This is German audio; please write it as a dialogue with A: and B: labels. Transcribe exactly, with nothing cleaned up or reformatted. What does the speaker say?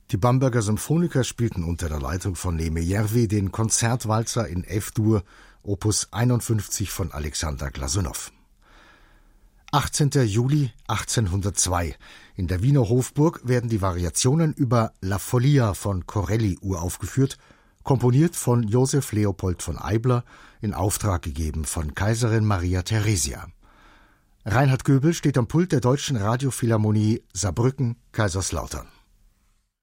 A: Die Bamberger Symphoniker spielten unter der Leitung von Neeme Järvi den Konzertwalzer in F-Dur, Opus einundfünfzig von Alexander Glasunow. achtzehnten Juli achtzehnhundertzwei. In der Wiener Hofburg werden die Variationen über La Follia von Corelli uraufgeführt, komponiert von Joseph Leopold von Eibler, in Auftrag gegeben von Kaiserin Maria Theresia. Reinhard Göbel steht am Pult der Deutschen Radiophilharmonie Saarbrücken-Kaiserslautern.